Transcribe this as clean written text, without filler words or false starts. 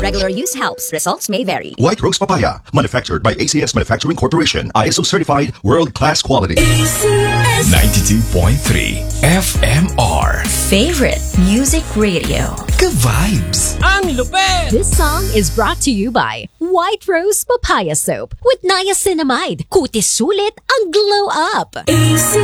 Regular use helps. Results may vary. White Rose Papaya, manufactured by ACS Manufacturing Corporation, ISO certified, world-class quality. 92.3 FMR. Favorite music radio. Ka-vibes. Ang lupit! This song is brought to you by White Rose Papaya Soap with niacinamide. Kutis sulit ang glow up.